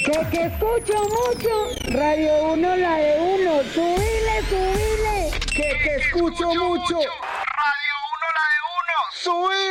Que escucho mucho. Radio 1, la de uno. Subile, subile. Que escucho mucho. Radio 1, la de uno. Subile.